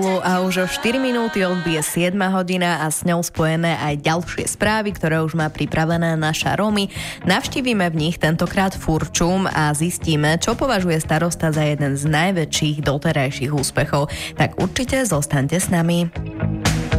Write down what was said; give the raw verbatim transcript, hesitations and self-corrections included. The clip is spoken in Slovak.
A už o štyri minúty odbije siedma hodina a s ňou spojené aj ďalšie správy, ktoré už má pripravené naša Romy. Navštívime v nich tentokrát Furčum a zistíme, čo považuje starosta za jeden z najväčších doterajších úspechov. Tak určite zostaňte s nami.